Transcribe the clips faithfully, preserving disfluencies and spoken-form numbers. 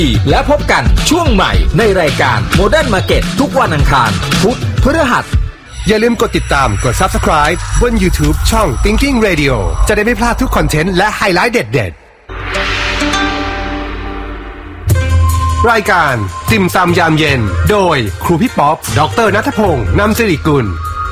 และพบกันช่วงใหม่ในรายการ Modern Market ทุกวันอังคารพุธพฤหัสอย่าลืมกดติดตามกด Subscribe บน YouTube ช่อง Thinking Radio จะได้ไม่พลาดทุกคอนเทนต์และไฮไลท์เด็ดๆรายการติ่มซำยามเย็นโดยครูพี่ป๊อปดร.ณัฐพงษ์นำสิริกุล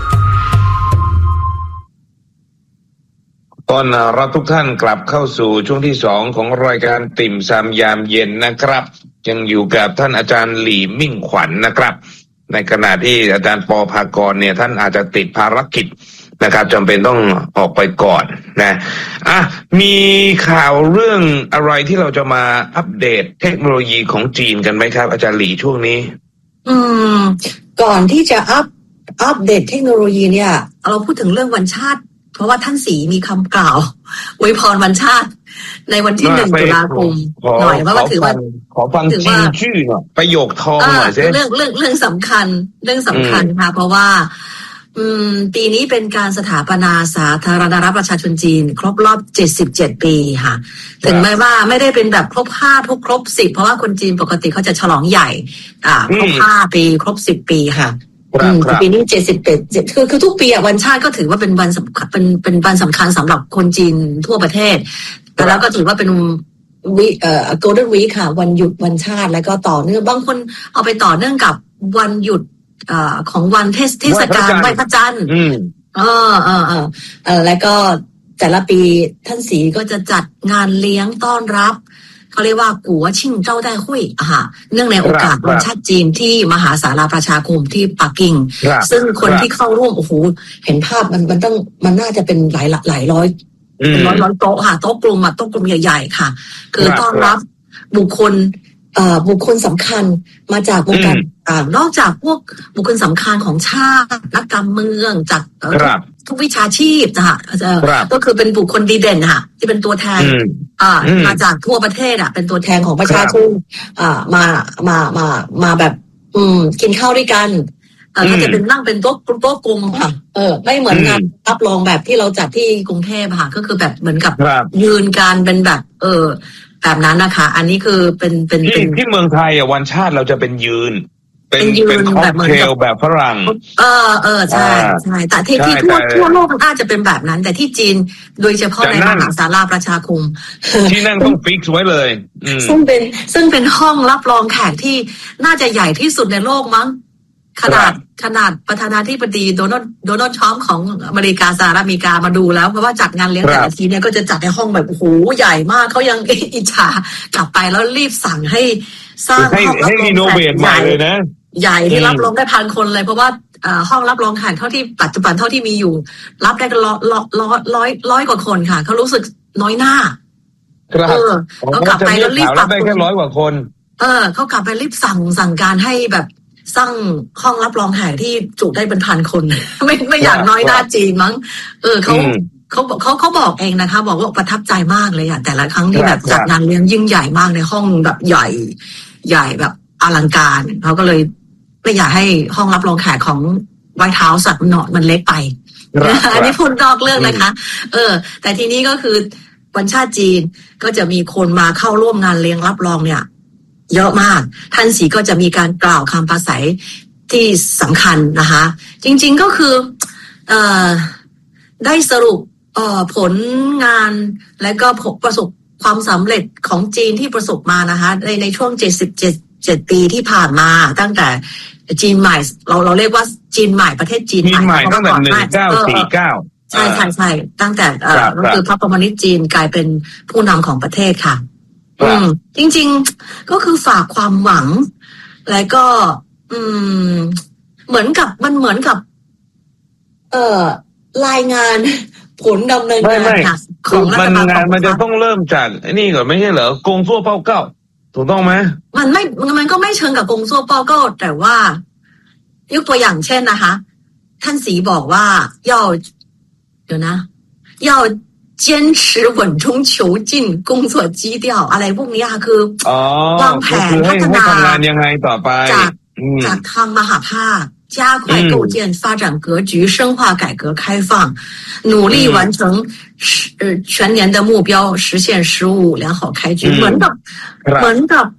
ตอนรับทุกท่านกลับเข้าสู่ช่วงที่สองของรายการติ่มซำยามเย็นนะครับยังอยู่กับท่านอาจารย์หลี่มิ่งขวัญ นะครับในขณะที่อาจารย์ปอภากรเนี่ยท่านอาจจะติดภารกิจนะครับจำเป็นต้องออกไปก่อนนะอ่ะมีข่าวเรื่องอะไรที่เราจะมาอัปเดตเทคโนโลยีของจีนกันไหมครับอาจารย์หลี่ช่วงนี้อืมก่อนที่จะอัปอัปเดตเทคโนโลยีเนี่ยเราพูดถึงเรื่องวันชาติเพราะว่าท่านศรีมีคำกล่าวอวยพรวันชาติในวันที่หนึ่งตุลาคมหน่อยเพราะว่าถือว่าขอฟังจีนชื่อหน่อยประโยคทองหน่อยสิเรื่องเรื่องเรื่องสำคัญเรื่องสำคัญค่ะเพราะว่าอืมปีนี้เป็นการสถาปนาสาธารณรัฐประชาชนจีนครบรอบเจ็ดสิบเจ็ดปีค่ะถึงแม้ว่าไม่ได้เป็นแบบครบห้าทุกครบสิบเพราะว่าคนจีนปกติเขาจะฉลองใหญ่อ่าครบห้าปีครบสิบปีค่ะปีนี้เจ็ดสิบเอ็ดคือคือทุกปีอ่ะวันชาติก็ถือว่าเป็นวันสำคัญเป็นเป็นวันสำคัญสำหรับคนจีนทั่วประเทศแต่แล้วก็ถือว่าเป็นวิเอ่อ golden week ค่ะวันหยุดวันชาติแล้วก็ต่อเนื่องบางคนเอาไปต่อเนื่องกับวันหยุดเอ่อของวันเทศเทศกาลไหว้พระจันทร์เออเออเออเออแล้วก็แต่ละปีท่านศรีก็จะจัดงานเลี้ยงต้อนรับเขาเรียกว่ากัวชิ่งเจ้าได้หุ้ยอ่ะเนื่องในโอกาสวันชาติจีนที่มหาศาลาประชาคมที่ปักกิ่งซึ่งคนที่เข้าร่วมโอ้โหเห็นภาพมันมันต้องมันน่าจะเป็นหลายหลายร้อยเป็นร้อยร้อยโต๊ะค่ะโต๊ะกลุ่มอ่ะโต๊ะกลุ่มใหญ่ๆค่ะคือต้อนรับบุคคลเอ่อบุคคลสำคัญมาจากวงการต่างนอกจากพวกบุคคลสำคัญของชาตินักการเมืองจากทุกวิชาชีพนะคะก็คือเป็นบุคคลดีเด่นค่ะที่เป็นตัวแทนอ่ามาจากทั่วประเทศอ่ะเป็นตัวแทนของประชาชนอ่ามามามามาแบบอืมกินข้าวด้วยกันเออก็จะเป็นนั่งเป็นโต๊ะโต๊ะกลมค่ะเออไม่เหมือนงานรับรองแบบที่เราจัดที่กรุงเทพค่ะก็คือแบบเหมือนกับยืนการเป็นแบบเออแบบนั้นนะคะอันนี้คือเป็นเป็นที่ที่เมืองไทยอ่ะวันชาติเราจะเป็นยืนเป็นเป็นค็อกเทลแบบฝรั่งเออเออใช่ใช่แต่ที่ที่ทั่วทั่วโลกมันอาจจะเป็นแบบนั้นแต่ที่จีนโดยเฉพาะในมหาศาลาประชาคมที่นั่งต้องฟิกซ์ไว้เลยซึ่งเป็นซึ่งเป็นห้องรับรองแขกที่น่าจะใหญ่ที่สุดในโลกมั้งขนาดขนาดประธานาธิบดีโดนัลด์โดนัลด์ทรัมป์ของอเมริกาสหรัฐอเมริกามาดูแล้วเพราะว่าจัดงานเลี้ยงแต่ละทีเนี่ยก็จะจัดในห้องแบบโอ้โหใหญ่มากเขายังอิจฉากลับไปแล้วรีบสั่งให้สร้างห้องรับรองแขกใหญ่เลยนะใหญ่ที่รับรองได้พันคนเลยเพราะว่าห้องรับรองแขกเท่าที่ปัจจุบันเท่าที่มีอยู่รับได้กันร้อยร้อยร้อยร้อยกว่าคนค่ะเขารู้สึกน้อยหน้าเออเขากลับไปแล้วรีบปรับได้แค่ร้อยกว่าคนเออเขากลับไปรีบสั่งสั่งการให้แบบสร้างห้องรับรองแขกที่จุได้เป็นพันคนไม่ไม่อยากน้อยหน้าจีนมั้งเออเขาเขาเขาเขาบอกเองนะคะบอกว่าประทับใจมากเลยอะแต่ละครั้งที่แบบจัดงานเลี้ยงยิ่งใหญ่มากในห้องแบบใหญ่ใหญ่แบบอลังการเขาก็เลยไม่อยากให้ห้องรับรองแขกของไวท์เฮาส์สัตว์มันมันเล็กไปอันนี้พูดนอกเรื่องนะคะเออแต่ทีนี้ก็คือวันชาติจีนก็จะมีคนมาเข้าร่วมงานเลี้ยงรับรองเนี่ยเยอะมากท่านศรีก็จะมีการกล่าวคำปราศัยที่สำคัญนะคะจริงๆก็คือเอ่อได้สรุปเอ่อผลงานและก็ประสบความสำเร็จของจีนที่ประสบมานะคะในในช่วงเจ็ดสิบเจ็ด เจ็ดปีที่ผ่านมาตั้งแต่จีนใหม่เราเราเรียกว่าจีนใหม่ประเทศจีนใหม่ตั้งแต่หนึ่งเก้าสี่เก้าใช่ใช่ใช่ตั้งแต่เอ่อก็คือพรรคคอมมิวนิสต์จีนกลายเป็นผู้นำของประเทศค่ะอืมจริงๆก็คือฝากความหวังแล้วก็อืมเหมือนกับมันเหมือนกับเอ่อรายงานผลดำเนินงานของรัฐบาลงานมันจะต้องเริ่มจากนี่ก่อนไม่ใช่เหรอกงซั่วเป้าเก้าถูกต้องไหมมันไม่มันก็ไม่เชิงกับกงซั่วเป้าเก้าแต่ว่ายกตัวอย่างเช่นนะคะท่านศรีบอกว่า要เดี๋ยวนะ要坚持稳中求进工作基调อะไรพวกนี้ค่ะคือวางแผนพัฒนาทำงานยังไงต่อไปจากจากทางมหาภาค加快构建发展格局深化改革开放努力完成呃全年的目标实现十五良好开局เหมือนกับเหมือนกับ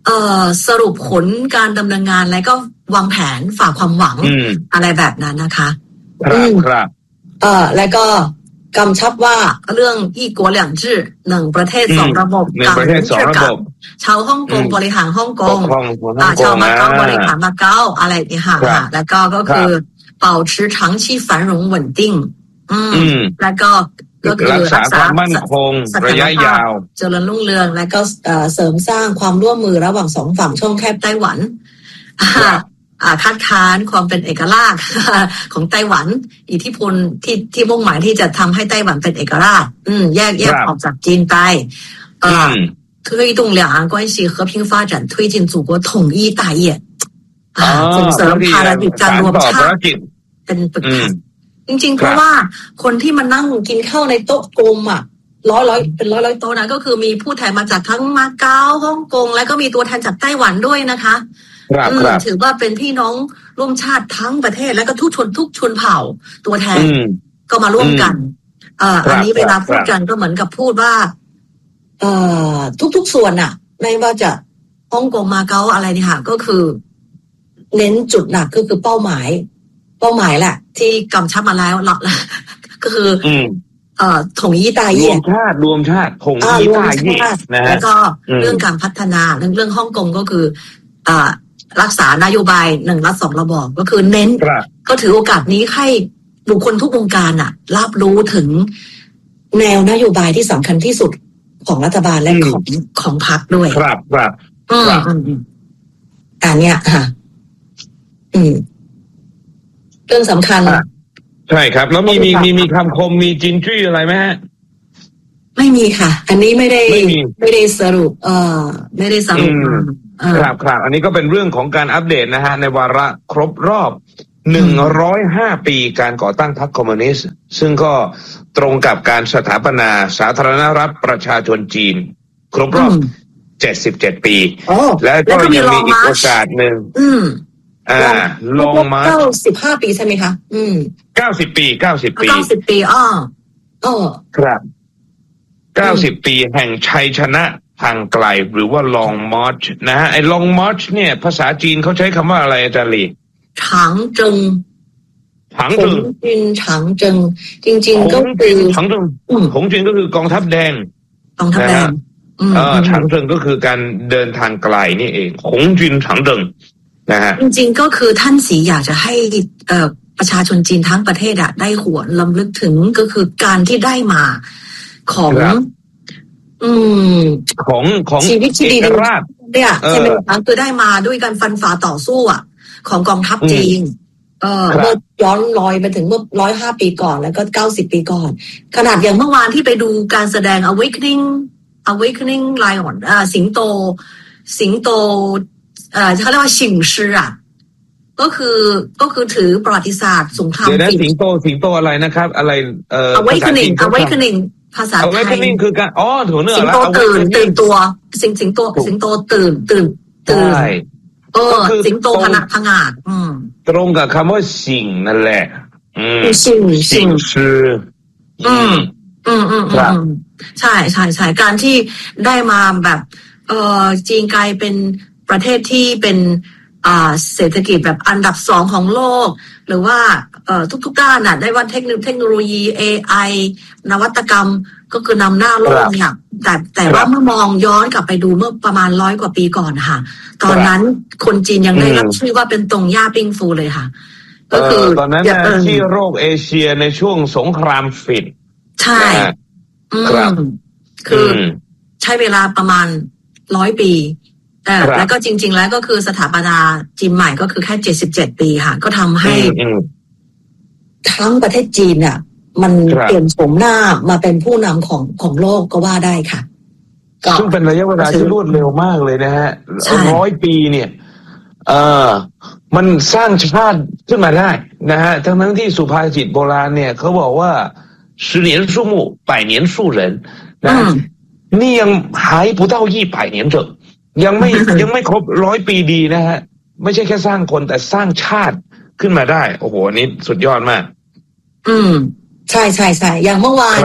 เอ่อสรุปผลการดำเนินงานแล้วก็วางแผนฝากความหวังอะไรแบบนั้นนะคะครับครับเอ่อแล้วก็กำชับว่าเรื่องอีกัวเหลี่ยงจื้อหนึ่งประเทศสองระบบการประเทศสองระบบชาวฮ่องกงบริหารฮ่องกงชาวมาเก๊าบริหารมาเก๊าอะไรนี่ค่ะแล้วก็ก็คือ保持长期繁荣稳定อืมแล้วก็ก็คือรักษาความมั่นคงระยะยาวเจริญรุ่งเรืองและก็เสริมสร้างความร่วมมือระหว่างสองฝั่งช่องแคบไต้หวันคัดค้านความเป็นเอกราชของไต้หวันอิทธิพลที่ที่มุ่งหมายที่จะทำให้ไต้หวันเป็นเอกราชอืมแยกแยกออกจากจีนไปอ่า推动两岸关系和平发展推进祖国统一大业ส่งเสริมภารกิจการรวมชาติเป็นปึกจริงๆเพราะว่าคนที่มานั่งกินข้าวในโต๊ะกลมอ่ะร้อยร้อยเป็นร้อยร้อยโต๊ะนะก็คือมีผู้แทนมาจากทั้งมาเก๊าฮ่องกงและก็มีตัวแทนจากไต้หวันด้วยนะคะถือว่าเป็นพี่น้องร่วมชาติทั้งประเทศและก็ทุกชนทุกชนเผ่าตัวแทนก็มาร่วมกันเอ่ออันนี้เวลาพูดกันก็เหมือนกับพูดว่าเอ่อทุกๆส่วนน่ะไม่ว่าจะฮ่องกงมาเก๊าอะไรนี่ค่ะก็คือเน้นจุดหนักก็คือเป้าหมายเป้าหมายแหละที่กำชับมาแล้วหลักก็คือเอ่อถงยี่ตายเยี่ยรวมชาติรวมชาติถงยี่ตายเยี่ยแล้วก็เรื่องการพัฒนาเรื่องเรื่องฮ่องกงก็คืออ่ารักษานโยบายหนึ่งรัฐสองระบอบก็คือเน้นก็ถือโอกาสนี้ให้บุคคลทุกวงการอ่ะรับรู้ถึงแนวนโยบายที่สำคัญที่สุดของรัฐบาลและของของพรรคด้วยครับครับอืมอันเนี้ยค่ะอืมเรื่องสำคัญใช่ครับแล้วมีมีมีมีคำคมมีจินจี้อะไรไหมฮะไม่มีค่ะอันนี้ไม่ได้ไม่ได้สรุปเอ่อไม่ได้สรุปครับครับอันนี้ก็เป็นเรื่องของการอัปเดตนะฮะในวาระครบรอบหนึ่งร้อยห้าปีการก่อตั้งพรรคคอมมิวนิสต์ซึ่งก็ตรงกับการสถาปนาสาธารณรัฐประชาชนจีนครบรอบเจ็ดสิบเจ็ดปีและก็ยังมีอีกโอกาสหนึ่งอ่าลงมาเก้าสิบห้าปีใช่ไหมคะอืมเก้าสิบปีเก้าสิบปีเก้าสิบปีอ้ออ๋อครับเก้าสิบปีแห่งชัยชนะทางไกลหรือว่า long march นะฮะไอ้ long march เนี่ยภาษาจีนเขาใช้คำว่าอะไรอาจารย์ลีฉางเจิงฉางเจิงจินฉางเจิงจริงๆก็คือฉางเจิงของจีนก็คือกองทัพแดงกองทัพแดงเออฉางเจิงก็คือการเดินทางไกลนี่เองหงจินฉางเจิงนะฮะจริงๆก็คือท่านสีอยากจะให้เอ่อประชาชนจีนทั้งประเทศอะได้หวนรำลึกถึงก็คือการที่ได้มาของอืมของของชีวิตที่ดีเนี่ยใช่ไหมคะคือได้มาด้วยการฟันฝ่าต่อสู้อ่ะของกองทัพจีนเอ่อเมื่อย้อนรอยไปถึงเมื่อร้อยห้าปีก่อนแล้วก็เก้าสิบปีก่อนขนาดอย่างเมื่อวานที่ไปดูการแสดง awakening awakening lion อ่าสิงโตสิงโตเอ่อเขาเรียกว่าฉิงชื่ออ่ะก็คือก็คือถือประวัติศาสตร์สงครามจีนสิงโตสิงโตอะไรนะครับอะไรเอ่อ awakening awakening ภาษาไทย awakening คือการอ๋อถูกเนื้อแล้วสิงโตตื่นตื่นตัวสิงสิงโตสิงโตตื่นตื่นตื่นเออสิงโตพนักพงาดอืมตรงกับคำว่าสิงนั่นแหละอืมสิงสิงชื่ออืมอืมอืมอืมใช่ใช่ใช่การที่ได้มาแบบเออจีนกลายเป็นประเทศที่เป็นอ่าเศรษฐกิจแบบอันดับสองของโลกหรือว่าเอ่อทุกๆด้านน่ะได้ว่าเทคโนเทคโนโลยี เอ ไอ นวัตกรรมก็คือนำหน้าโลกเนี่ยแต่แต่ว่าเมื่อมองย้อนกลับไปดูเมื่อประมาณร้อยกว่าปีก่อนค่ะตอนนั้นคนจีนยังได้รับชื่อว่าเป็นตงย่าปิ้งฟูเลยค่ะก็คือตอนนั้นที่โรคเอเชียในช่วงสงครามฝิ่นใช่ครับคือใช้เวลาประมาณร้อยปีเออแล้วก็จริงๆแล้วก็คือสถาปนาจีนใหม่ก็คือแค่เจ็ดสิบเจ็ดปีค่ะก็ทำให้ทั้งประเทศจีนอ่ะมันเปลี่ยนโฉมหน้ามาเป็นผู้นำของของโลกก็ว่าได้ค่ะซึ่งเป็นระยะเวลาที่รวดเร็วมากเลยนะฮะร้อยปีเนี่ยเออมันสร้างชาติขึ้นมาได้นะฮะทั้งทั้งที่สุภาษิตโบราณเนี่ยเขาบอกว่า十年树木百年树人นะนี่ยังหาย不到一百年整ยังไม่ยังไม่ครบร้อยปีดีนะฮะไม่ใช่แค่สร้างคนแต่สร้างชาติขึ้นมาได้โอ้โหอันนี้สุดยอดมากอืมใช่ใช่ใช่อย่างเมื่อวาน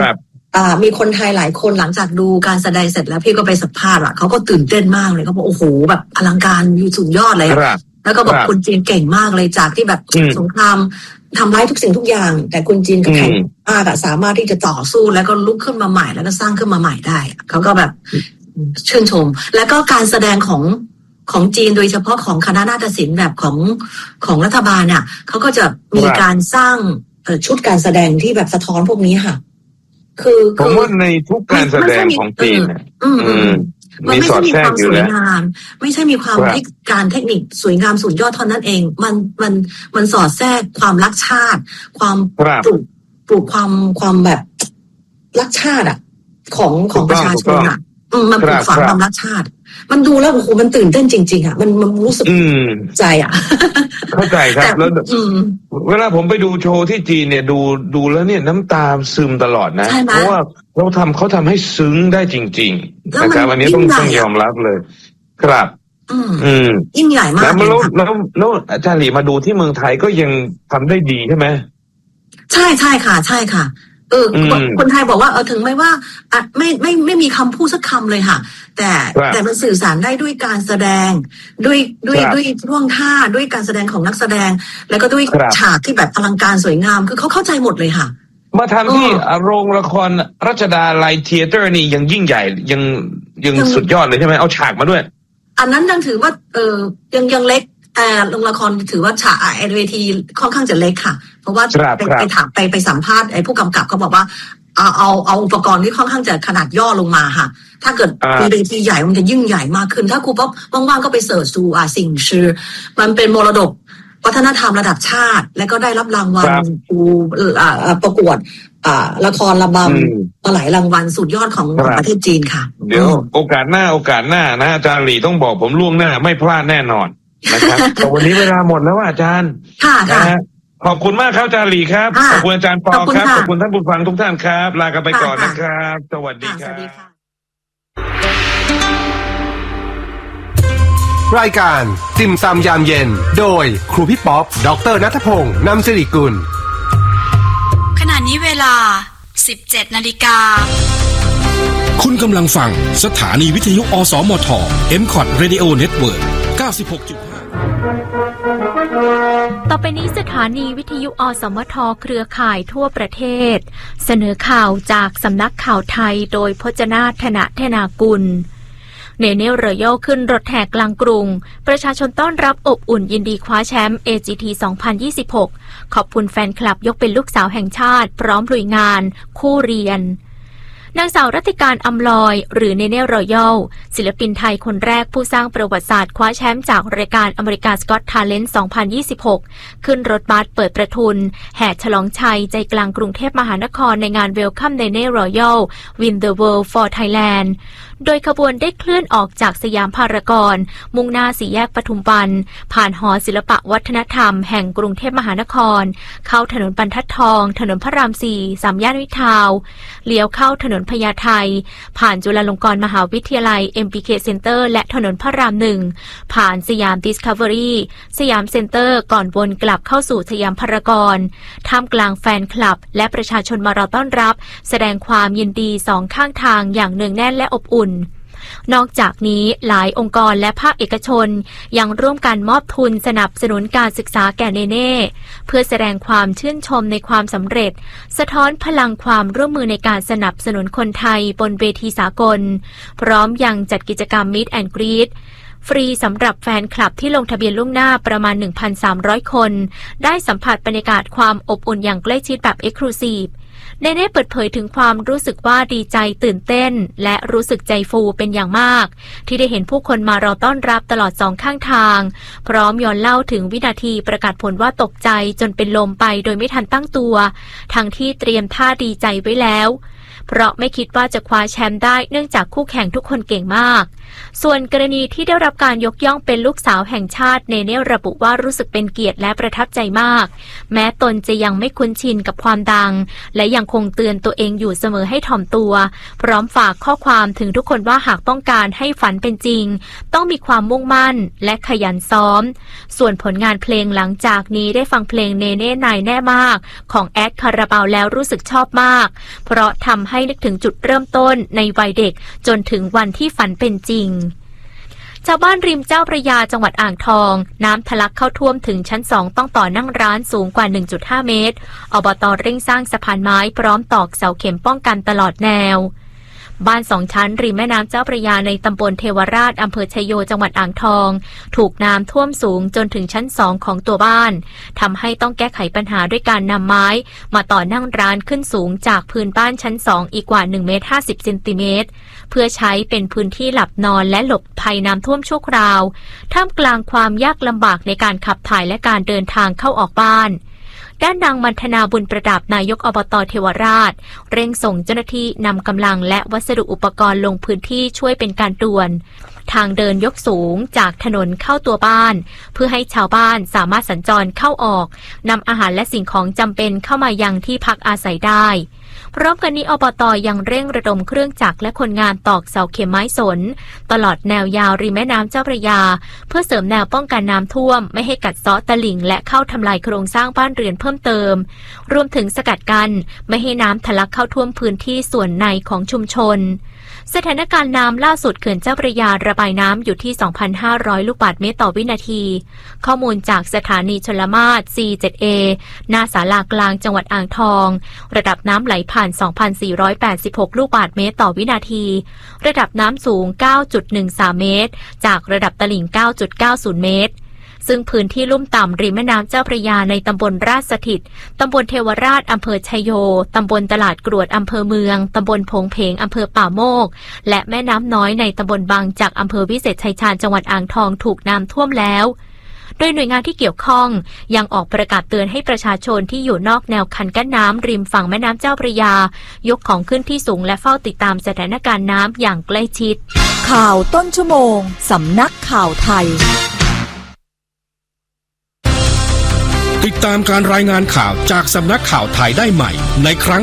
อ่ามีคนไทยหลายคนหลังจากดูการแสดงเสร็จแล้วพี่ก็ไปสัมภาษณ์อ่ะเขาก็ตื่นเต้นมากเลยเขาบอกโอ้โหแบบอลังการอยู่สุดยอดเลยแล้วก็บอกคนจีนเก่งมากเลยจากที่แบบสงครามทำร้ายทุกสิ่งทุกอย่างแต่คนจีนก็แข็งมากสามารถที่จะต่อสู้แล้วก็ลุกขึ้นมาใหม่แล้วก็สร้างขึ้นมาใหม่ได้เขาก็แบบชื่นชมแล้วก็การแสดงของของจีนโดยเฉพาะของคณะนาฏศิลป์แบบของของรัฐบาลเนี่ยเขาก็จะมีการสร้างชุดการแสดงที่แบบสะท้อนพวกนี้ค่ะคือผมว่าในทุกการแสดงของจีนมันไม่ใช่มีความสวยงามไม่ใช่มีความเทคการเทคนิคสวยงามสุดยอดเท่านั้นเองมันมันมันสอดแทรกความรักชาติความปลูกปลูกความความแบบรักชาติอ่ะของของประชาชนอ่ะมันปลูกฝังความรักชาติมันดูแล้วโอ้โหมันตื่นเต้นจริงๆอ่ะมันมันรู้สึกใจอ่ะเข้าใจครับแล้วเวลาผมไปดูโชว์ที่จีนเนี่ยดูดูแล้วเนี่ยน้ำตาซึมตลอดนะเพราะว่าเราทำเขาทำให้ซึ้งได้จริงๆนะครับอันนี้ต้องต้องยอมรับเลยครับอืมยิ่งใหญ่มากแล้วแล้วแล้วอาจารย์หลีมาดูที่เมืองไทยก็ยังทำได้ดีใช่ไหมใช่ใช่ค่ะใช่ค่ะเออคนไทยบอกว่าเออถึงไม่ว่าอ่ะไม่ไม่ไม่มีคำพูดสักคำเลยค่ะแต่แต่มันสื่อสารได้ด้วยการแสดงด้วยด้วยด้วยท่วงท่าด้วยการแสดงของนักแสดงแล้วก็ด้วยฉากที่แบบอลังการสวยงามคือเขาเข้าใจหมดเลยค่ะมาทำที่โรงละครรัชดาลัยเธียเตอร์นี่ยังยิ่งใหญ่ยังยังสุดยอดเลยใช่ไหมเอาฉากมาด้วยอันนั้นยังถือว่าเออยังยังเล็กแต่โรงละครถือว่าฉากไอเวทีค่อนข้างจะเล็กค่ะเพราะว่าไปไปถามไปไปสัมภาษณ์ไอ้ผู้กำกับเขาบอกว่าเอาเอาเอาอุปกรณ์ที่ค่อนข้างจะขนาดย่อลงมาค่ะถ้าเกิดมีเวทีใหญ่มันจะยิ่งใหญ่มากขึ้นถ้าครูป๊อปว่างๆก็ไปเสิร์ชดูอ่ะสิ่งชื่อมันเป็นมรดกวัฒนธรรมระดับชาติและก็ได้รับรางวัลครูอ่าประกวดอ่าละครระบำมาหลายรางวัลสุดยอดของประเทศจีนค่ะเดี๋ยวโอกาสหน้าโอกาสหน้านะอาจารย์หลี่ต้องบอกผมล่วงหน้าไม่พลาดแน่นอนนะครับแต่วันนี้เวลาหมดแล้วอาจารย์ค่ะค่ะขอบคุณมากครับอาจารย์หลีครับขอบคุณอาจารย์ปอครับขอบคุณท่านผู้ฟังทุกท่านครับลากันไปก่อนนะครับสวัสดีครับรายการติ่มซำยามเย็นโดยครูพี่ป๊อปดร.ณัฐพงศ์นำสิริกุลขณะนี้เวลา สิบเจ็ดนาฬิกาคุณกำลังฟังสถานีวิทยุอสมท เอ็ม คอท Radio Network เก้าสิบหกจุดห้าต่อไปนี้สถานีวิทยุอสมทเครือข่ายทั่วประเทศเสนอข่าวจากสำนักข่าวไทยโดยพจนาถนะเทนากุลเนเน่รอยัลขึ้นรถแห่กลางกรุงประชาชนต้อนรับอบอุ่นยินดีคว้าแชมป์ เอ จี ที สองพันยี่สิบหกขอบคุณแฟนคลับยกเป็นลูกสาวแห่งชาติพร้อมลุยงานคู่เรียนนางสาวรัติการอำลอยหรือเนเน่รอยัลศิลปินไทยคนแรกผู้สร้างประวัติศาสตร์คว้าแชมป์จากรายการอเมริกาสกอตทาเลนต์ สองพันยี่สิบหกขึ้นรถบัสเปิดประทุนแห่ฉลองชัยใจกลางกรุงเทพมหานครในงาน Welcome เนเน่รอยัล Win the World for Thailand โดยขบวนได้เคลื่อนออกจากสยามพารากอนมุ่งหน้าสี่แยกปทุมวันผ่านหอศิลปะวัฒนธรรมแห่งกรุงเทพมหานครเข้าถนนบรรทัดทองถนนพระรามสี่สามย่านมิตรทาวน์เลี้ยวเข้าถนนพญาไทผ่านจุฬาลงกรณ์มหาวิทยาลัย เอ็ม บี เค Center และถนนพระรามหนึ่งผ่านสยาม Discovery สยามเซ็นเตอร์ก่อนวนกลับเข้าสู่สยามพารากอนท่ามกลางแฟนคลับและประชาชนมารอต้อนรับแสดงความยินดีสองข้างทางอย่างเนืองแน่นและอบอุ่นนอกจากนี้หลายองค์กรและภาคเอกชนยังร่วมกันมอบทุนสนับสนุนการศึกษาแก่เนเน่เพื่อแสดงความชื่นชมในความสำเร็จสะท้อนพลังความร่วมมือในการสนับสนุนคนไทยบนเวทีสากลพร้อมยังจัดกิจกรรม Meet and Greet ฟรีสำหรับแฟนคลับที่ลงทะเบียนล่วงหน้าประมาณ หนึ่งพันสามร้อย คนได้สัมผัสบรรยากาศความอบอุ่นอย่างใกล้ชิดแบบ Exclusiveเนเน่เปิดเผยถึงความรู้สึกว่าดีใจตื่นเต้นและรู้สึกใจฟูเป็นอย่างมากที่ได้เห็นผู้คนมารอต้อนรับตลอดสองข้างทางพร้อมย้อนเล่าถึงวินาทีประกาศผลว่าตกใจจนเป็นลมไปโดยไม่ทันตั้งตัวทั้งที่เตรียมท่าดีใจไว้แล้วเพราะไม่คิดว่าจะคว้าแชมป์ได้เนื่องจากคู่แข่งทุกคนเก่งมากส่วนกรณีที่ได้รับการยกย่องเป็นลูกสาวแห่งชาติเนเน่ระบุว่ารู้สึกเป็นเกียรติและประทับใจมากแม้ตนจะยังไม่คุ้นชินกับความดังและยังคงเตือนตัวเองอยู่เสมอให้ถ่อมตัวพร้อมฝากข้อความถึงทุกคนว่าหากต้องการให้ฝันเป็นจริงต้องมีความมุ่งมั่นและขยันซ้อมส่วนผลงานเพลงหลังจากนี้ได้ฟังเพลงเนเน่นายแน่มากของแอดคาราบาวแล้วรู้สึกชอบมากเพราะทำให้นึกถึงจุดเริ่มต้นในวัยเด็กจนถึงวันที่ฝันเป็นจริงชาวบ้านริมเจ้าพระยาจังหวัดอ่างทองน้ำทะลักเข้าท่วมถึงชั้นสองต้องต่อนั่งร้านสูงกว่า หนึ่งจุดห้า เมตรอบต.เร่งสร้างสะพานไม้พร้อมตอกเสาเข็มป้องกันตลอดแนวบ้านสองชั้นริมแม่น้ำเจ้าพระยาในตำบลเทวราชอำเภอชัยโยจังหวัดอ่างทองถูกน้ำท่วมสูงจนถึงชั้นสองของตัวบ้านทำให้ต้องแก้ไขปัญหาด้วยการนำไม้มาต่อนั่งร้านขึ้นสูงจากพื้นบ้านชั้นสองอีกกว่าหนึ่งเมตรห้าสิบเซนติเมตรเพื่อใช้เป็นพื้นที่หลับนอนและหลบภัยน้ำท่วมชั่วคราวท่ามกลางความยากลำบากในการขับถ่ายและการเดินทางเข้าออกบ้านด้านนางมันธนาบุญประดับนายกอบต.เทวราชเร่งส่งเจ้าหน้าที่นำกำลังและวัสดุอุปกรณ์ลงพื้นที่ช่วยเป็นการด่วนทางเดินยกสูงจากถนนเข้าตัวบ้านเพื่อให้ชาวบ้านสามารถสัญจรเข้าออกนำอาหารและสิ่งของจำเป็นเข้ามายังที่พักอาศัยได้พร้อมกันนี้อบต.ยังเร่งระดมเครื่องจักรและคนงานตอกเสาเข็มไม้สนตลอดแนวยาวริมแม่น้ำเจ้าพระยาเพื่อเสริมแนวป้องกันน้ำท่วมไม่ให้กัดเซาะตลิ่งและเข้าทำลายโครงสร้างบ้านเรือนเพิ่มเติมรวมถึงสกัดกั้นไม่ให้น้ำทะลักเข้าท่วมพื้นที่ส่วนในของชุมชนสถานการณ์น้ำล่าสุดเขื่อนเจ้าพระยาระบายน้ำอยู่ที่ สองพันห้าร้อย ลูกบาศก์เมตรต่อวินาทีข้อมูลจากสถานีชลมาศ ซี เจ็ด เอ หน้าศาลากลางจังหวัดอ่างทองระดับน้ำไหลผ่าน สองพันสี่ร้อยแปดสิบหก ลูกบาศก์เมตรต่อวินาทีระดับน้ำสูง เก้าจุดหนึ่งสาม เมตรจากระดับตลิ่ง เก้าจุดเก้าศูนย์ เมตรซึ่งพื้นที่ลุ่มต่ำริมแม่น้ำเจ้าพระยาในตำบลราชสถิตตำบลเทวราชอำเภอชัยโยตำบลตลาดกรวดอำเภอเมืองตำบลโผงเพงอำเภอป่าโมกและแม่น้ำน้อยในตำบลบางจากอำเภอวิเศษชัยชาญจังหวัดอ่างทองถูกน้ำท่วมแล้วโดยหน่วยงานที่เกี่ยวข้องยังออกประกาศเตือนให้ประชาชนที่อยู่นอกแนวคันกั้นน้ำริมฝั่งแม่น้ำเจ้าพระยายกของขึ้นที่สูงและเฝ้าติดตามสถานการณ์น้ำอย่างใกล้ชิดข่าวต้นชั่วโมงสำนักข่าวไทยติดตามการรายงานข่าวจากสำนักข่าวไทยได้ใหม่ในครั้ง